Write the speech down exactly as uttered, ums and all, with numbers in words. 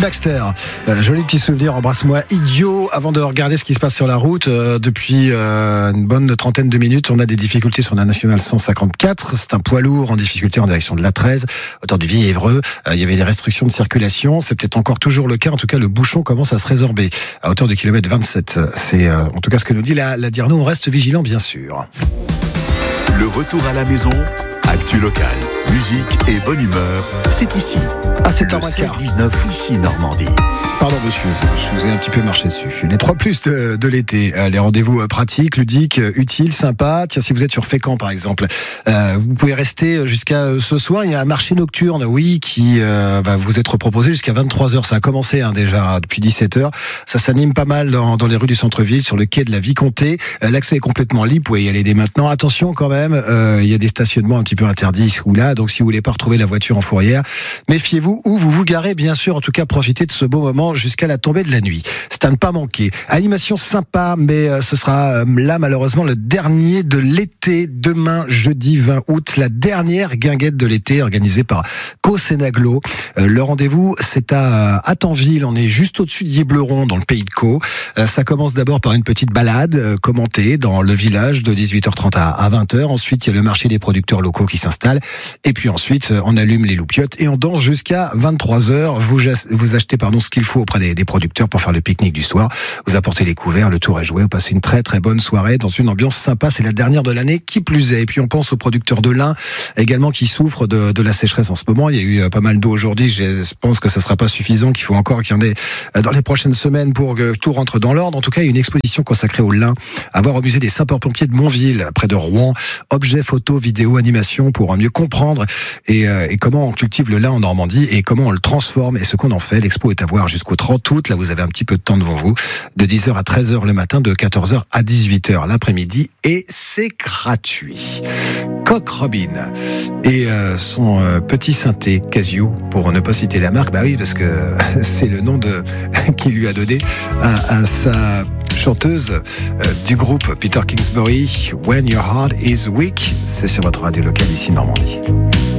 Baxter, euh, joli petit souvenir, embrasse-moi idiot. Avant de regarder ce qui se passe sur la route, euh, depuis euh, une bonne trentaine de minutes, on a des difficultés sur la nationale cent cinquante-quatre. C'est un poids lourd en difficulté en direction de l'A treize, hauteur du Vieil-Évreux. Euh, il y avait des restrictions de circulation, c'est peut-être encore toujours le cas. En tout cas, le bouchon commence à se résorber à hauteur du kilomètre vingt-sept. C'est euh, en tout cas ce que nous dit la, la Dirno. On reste vigilant, bien sûr. Le retour à la maison, actu locale, musique et bonne humeur, c'est ici. Ah, c'est le en seize dix-neuf ici Normandie. Pardon monsieur, je vous ai un petit peu marché dessus. Les trois plus de, de l'été, euh, les rendez-vous pratiques, ludiques, euh, utiles, sympas. Tiens, si vous êtes sur Fécamp par exemple, euh, vous pouvez rester jusqu'à euh, ce soir. Il y a un marché nocturne, oui, qui euh, va vous être proposé jusqu'à vingt-trois heures. Ça a commencé hein, déjà depuis dix-sept heures. Ça s'anime pas mal dans, dans les rues du centre-ville, sur le quai de la Vicomté. Euh, l'accès est complètement libre, vous pouvez y aller dès maintenant. Attention quand même, euh, il y a des stationnements un petit peu interdits ici ou là. Donc si vous voulez pas retrouver la voiture en fourrière, méfiez-vous où vous vous garez, bien sûr. En tout cas, profitez de ce beau moment jusqu'à la tombée de la nuit. C'est à ne pas manquer. Animation sympa, mais euh, ce sera euh, là malheureusement le dernier de l'été. Demain, jeudi vingt août, la dernière guinguette de l'été organisée par Caux-Sénaglo. Euh, le rendez-vous, c'est à Attenville. On est juste au-dessus de Yébleron, dans le pays de Caux. Euh, ça commence d'abord par une petite balade euh, commentée dans le village de dix-huit heures trente à, à vingt heures. Ensuite, il y a le marché des producteurs locaux qui s'installe. Et puis ensuite, on allume les loupiottes et on danse jusqu'à vingt-trois heures. Vous, vous achetez pardon, ce qu'il faut auprès des, des producteurs pour faire le pique-nique du soir. Vous apportez les couverts, le tour est joué. Vous passez une très très bonne soirée dans une ambiance sympa. C'est la dernière de l'année qui plus est. Et puis on pense aux producteurs de lin également qui souffrent de, de la sécheresse en ce moment. Il y a eu pas mal d'eau aujourd'hui. Je pense que ça sera pas suffisant, qu'il faut encore qu'il y en ait dans les prochaines semaines pour que tout rentre dans l'ordre. En tout cas, il y a une exposition consacrée au lin à voir au musée des sapeurs-pompiers de Montville, près de Rouen. Objets, photos, vidéos, animations pour mieux comprendre et, euh, et comment on cultive le lin en Normandie et comment on le transforme et ce qu'on en fait. L'expo est à voir jusqu'au trente août. Là, vous avez un petit peu de temps devant vous. De dix heures à treize heures le matin, de quatorze heures à dix-huit heures l'après-midi. Et c'est gratuit. Coq Robin et euh, son euh, petit synthé Casio, pour ne pas citer la marque, bah oui, parce que c'est le nom de qu'il lui a donné à, à sa chanteuse euh, du groupe Peter Kingsbury. When Your Heart Is Weak, c'est sur votre radio locale ici Normandie.